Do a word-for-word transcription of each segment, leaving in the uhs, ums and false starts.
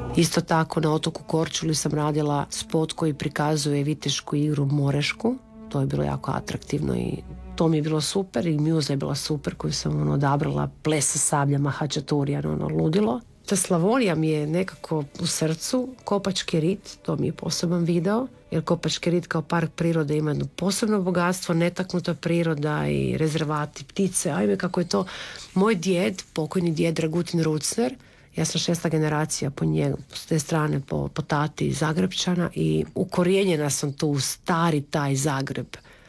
Isto tako na otoku Korčuli sam radila spot koji prikazuje vitešku igru Morešku. To je bilo jako atraktivno i to mi je bilo super i muza je bila super koju sam ono, odabrala, ples sa sabljama, hačaturija, ono, ludilo. Ta Slavonija mi je nekako u srcu, Kopački rit, to mi je poseban video, jer Kopački rit kao park prirode ima jedno posebno bogatstvo, netaknuta priroda i rezervati, ptice, ajme kako je to. Moj djed, pokojni djed Dragutin Rucner, ja sam šesta generacija po njegu, s te strane po, po tati Zagrebčana i ukorijenjena sam tu u stari taj Zagreb.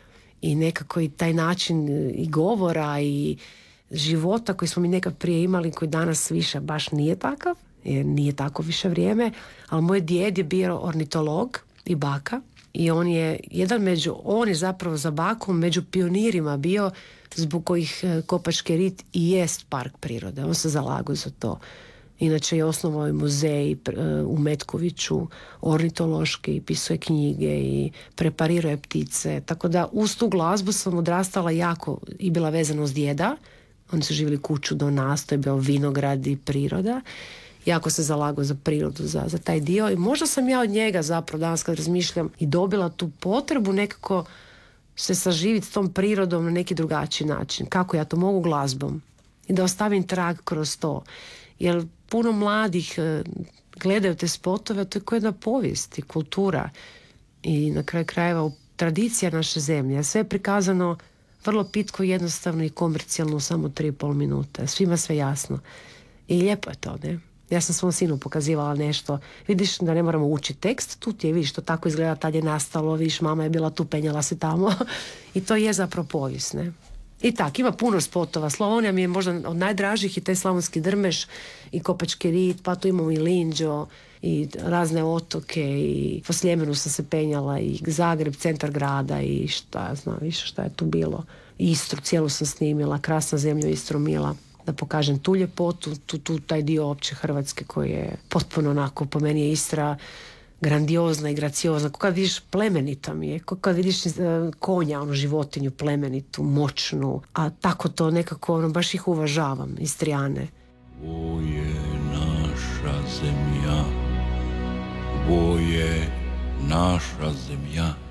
I nekako i taj način i govora i života koji smo mi nekad prije imali, koji danas više baš nije takav, jer nije tako više vrijeme, ali moj djed je bio ornitolog i baka i on je jedan među, on je zapravo za bakom među pionirima bio zbog kojih Kopački rit i jest park prirode. On se zalagao za to. Inače je osnovao i muzej u Metkoviću, ornitološki, i pisao je knjige i preparirao je ptice. Tako da uz tu glazbu sam odrastala jako i bila vezana uz djeda. Oni su živjeli kuću do nas, to je bio vinograd i priroda. Jako se zalagao za prirodu, za, za taj dio. I možda sam ja od njega zapravo danas kad razmišljam i dobila tu potrebu nekako se saživiti s tom prirodom na neki drugačiji način. Kako ja to mogu glazbom. I da ostavim trag kroz to. Jer puno mladih gledaju te spotove, to je kao jedna povijest i kultura i na kraju krajeva tradicija naše zemlje. Sve je prikazano vrlo pitko, jednostavno i komercijalno, samo tri i pol minute. Svima sve jasno. I lijepo je to, ne? Ja sam svom sinu pokazivala nešto. Vidiš da ne moramo učiti tekst, tu ti je, vidiš, to tako izgleda, tad je nastalo, vidiš, mama je bila tu, penjala se tamo. I to je zapravo povijest, ne? I tak, ima puno spotova. Slavonija mi je možda od najdražih i taj Slavonski Drmeš i Kopački rit, pa tu imamo i Linđo i razne otoke i po Sljemenu sam se penjala i Zagreb, centar grada i šta ja znam više šta je tu bilo. Istru cijelu sam snimila, krasna zemlja Istru mila, da pokažem tu ljepotu, tu, tu taj dio opće Hrvatske koji je potpuno onako, po meni je Istra grandiozna i graciozna, kad vidiš plemenita mi je, kad vidiš uh, konja, ono životinju plemenitu, moćnu, a tako to nekako ono, baš ih uvažavam, Istrijane. Ovo je naša zemlja, ovo je naša zemlja.